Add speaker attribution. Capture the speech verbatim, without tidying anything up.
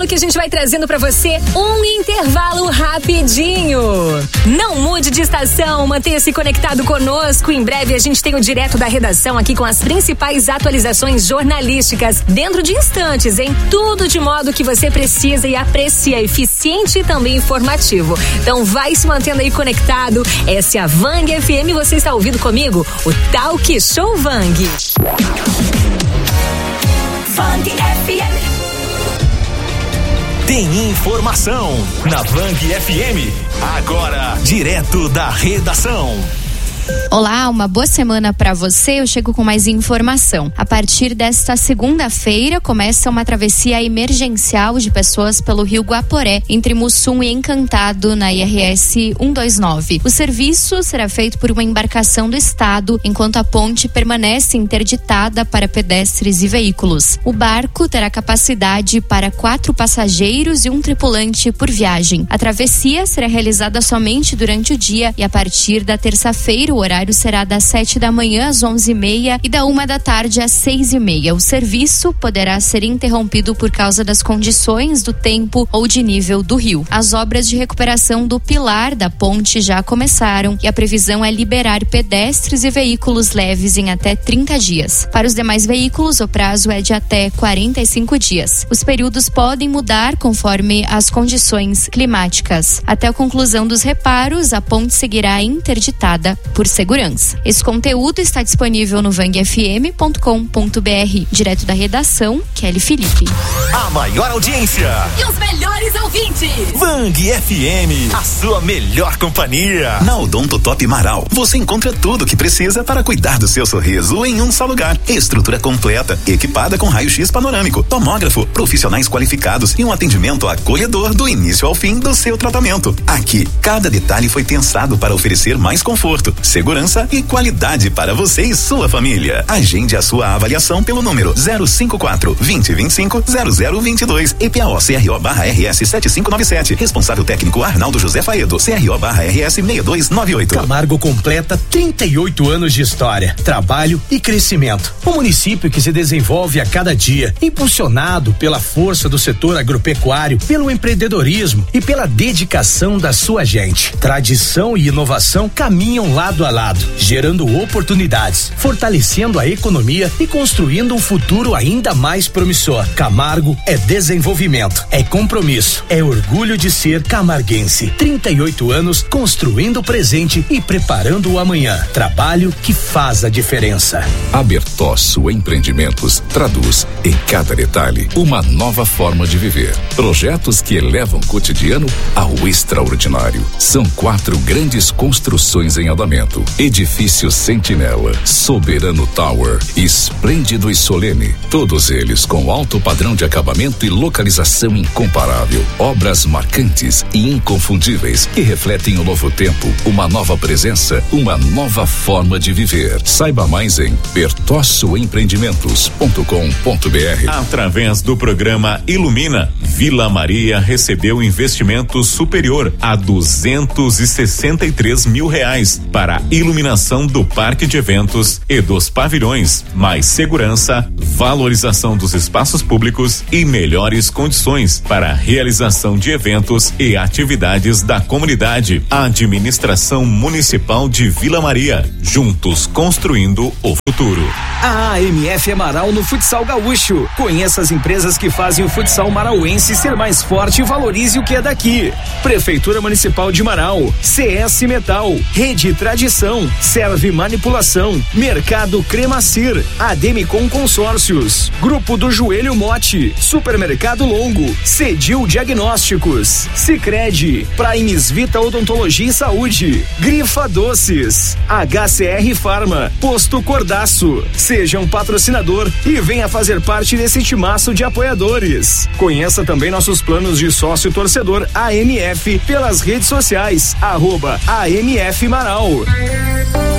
Speaker 1: que a gente vai trazendo pra você um intervalo rapidinho. Não mude de estação, mantenha-se conectado conosco. Em breve a gente tem o Direto da Redação aqui com as principais atualizações jornalísticas dentro de instantes, hein? Tudo de modo que você precisa e aprecia, eficiente e também informativo. Então vai se mantendo aí conectado. Essa é a Vang F M, você está ouvindo comigo? O Talk Show Vang. Vang F M.
Speaker 2: Tem informação na Vang F M. Agora, direto da redação.
Speaker 3: Olá, uma boa semana para você. Eu chego com mais informação. A partir desta segunda-feira começa uma travessia emergencial de pessoas pelo Rio Guaporé, entre Mussum e Encantado, na I R S cento e vinte e nove. O serviço será feito por uma embarcação do estado, enquanto a ponte permanece interditada para pedestres e veículos. O barco terá capacidade para quatro passageiros e um tripulante por viagem. A travessia será realizada somente durante o dia e a partir da terça-feira o horário será das sete da manhã às onze e meia e da uma da tarde às seis e meia. O serviço poderá ser interrompido por causa das condições do tempo ou de nível do rio. As obras de recuperação do pilar da ponte já começaram e a previsão é liberar pedestres e veículos leves em até trinta dias. Para os demais veículos, o prazo é de até quarenta e cinco dias. Os períodos podem mudar conforme as condições climáticas. Até a conclusão dos reparos, a ponte seguirá interditada por segurança. Esse conteúdo está disponível no vang f m ponto com ponto b r. Direto da redação, Kelly Felipe.
Speaker 2: A maior audiência
Speaker 1: e os melhores ouvintes.
Speaker 2: Vang F M, a sua melhor companhia.
Speaker 4: Na Odonto Top Marau, você encontra tudo o que precisa para cuidar do seu sorriso em um só lugar. Estrutura completa, equipada com raio-x panorâmico, tomógrafo, profissionais qualificados e um atendimento acolhedor do início ao fim do seu tratamento. Aqui, cada detalhe foi pensado para oferecer mais conforto, segurança e qualidade para você e sua família. Agende a sua avaliação pelo número zero cinco quatro, vinte, vinte e cinco, zero zero vinte e dois. E P A O C R O barra R S sete cinco nove sete. Responsável técnico Arnaldo José Faedo. C R O barra R S seis dois nove oito.
Speaker 5: Camargo completa trinta e oito anos de história, trabalho e crescimento. Um município que se desenvolve a cada dia, impulsionado pela força do setor agropecuário, pelo empreendedorismo e pela dedicação da sua gente. Tradição e inovação caminham lado a lado, gerando oportunidades, fortalecendo a economia e construindo um futuro ainda mais promissor. Camargo é desenvolvimento, é compromisso, é orgulho de ser camarguense. trinta e oito anos construindo o presente e preparando o amanhã. Trabalho que faz a diferença.
Speaker 6: A Bertosso Empreendimentos traduz em cada detalhe uma nova forma de viver. Projetos que elevam o cotidiano ao extraordinário. São quatro grandes construções em andamento. Edifício Sentinela, Soberano Tower, Esplêndido e Solene. Todos eles com alto padrão de acabamento e localização incomparável. Obras marcantes e inconfundíveis que refletem o novo tempo, uma nova presença, uma nova forma de viver. Saiba mais em bertosso empreendimentos ponto com ponto b r.
Speaker 7: Através do programa Ilumina, Vila Maria recebeu investimento superior a duzentos e sessenta e três mil reais para iluminação do parque de eventos e dos pavilhões, mais segurança, valorização dos espaços públicos e melhores condições para a realização de eventos e atividades da comunidade. A Administração Municipal de Vila Maria, juntos construindo o futuro.
Speaker 8: A A M F Amaral no futsal gaúcho. Conheça as empresas que fazem o futsal marauense ser mais forte e valorize o que é daqui. Prefeitura Municipal de Marau, C S Metal, Rede Tradição, Serve Manipulação, Mercado Cremacir, Ademicon Consórcios, Grupo do Joelho Mote, Supermercado Longo, Cedil Diagnósticos, Sicredi, Primes Vita Odontologia e Saúde, Grifa Doces, H C R Farma, Posto Cordaço. Seja um patrocinador e venha fazer parte desse timaço de apoiadores. Conheça também nossos planos de sócio torcedor A M F pelas redes sociais, arroba A M F Marau.